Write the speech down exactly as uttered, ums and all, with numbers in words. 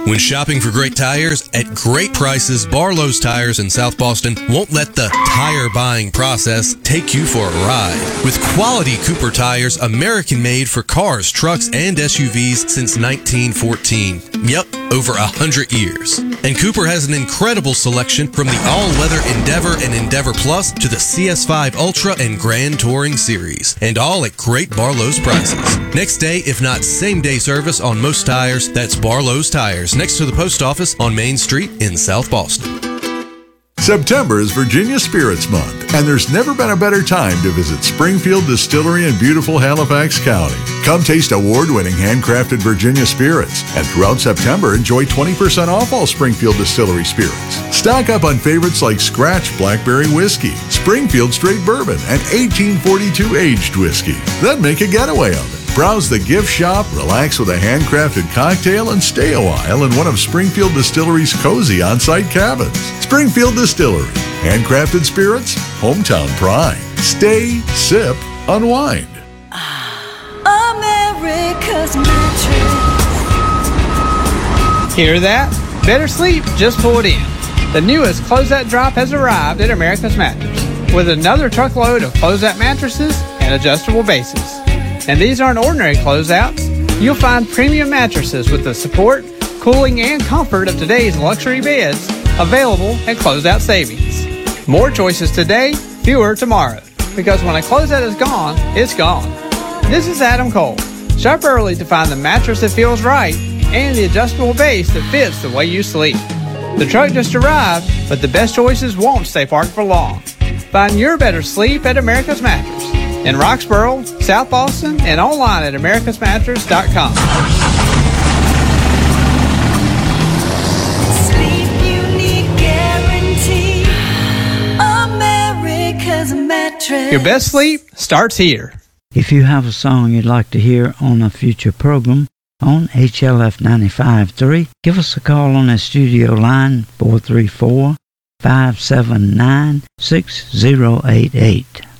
When shopping for great tires at great prices, Barlow's Tires in South Boston won't let the tire buying process take you for a ride. With quality Cooper tires, American-made for cars, trucks, and S U Vs since nineteen fourteen. Yep, over a hundred years. And Cooper has an incredible selection from the all-weather Endeavor and Endeavor Plus to the C S five Ultra and Grand Touring Series. And all at great Barlow's prices. Next day, if not same-day service on most tires, that's Barlow's Tires, next to the post office on Main Street in South Boston. September is Virginia Spirits Month, and there's never been a better time to visit Springfield Distillery in beautiful Halifax County. Come taste award-winning handcrafted Virginia spirits, and throughout September, enjoy twenty percent off all Springfield Distillery spirits. Stock up on favorites like Scratch Blackberry Whiskey, Springfield Straight Bourbon, and eighteen forty-two Aged Whiskey. Then make a getaway of it. Browse the gift shop, relax with a handcrafted cocktail, and stay a while in one of Springfield Distillery's cozy on-site cabins. Springfield Distillery. Handcrafted spirits, hometown pride. Stay, sip, unwind. America's Mattress. Hear that? Better sleep, just pulled in. The newest Closeout drop has arrived at America's Mattress with another truckload of Closeout mattresses and adjustable bases. And these aren't ordinary closeouts. You'll find premium mattresses with the support, cooling, and comfort of today's luxury beds available at Closeout Savings. More choices today, fewer tomorrow. Because when a closeout is gone, it's gone. This is Adam Cole. Shop early to find the mattress that feels right and the adjustable base that fits the way you sleep. The truck just arrived, but the best choices won't stay parked for long. Find your better sleep at America's Mattress in Roxborough, South Boston, and online at americas mattress dot com. Sleep you need guarantee. America's Mattress. Your best sleep starts here. If you have a song you'd like to hear on a future program on H L F ninety-five point three, give us a call on the studio line four three four, five seven nine, six zero eight eight.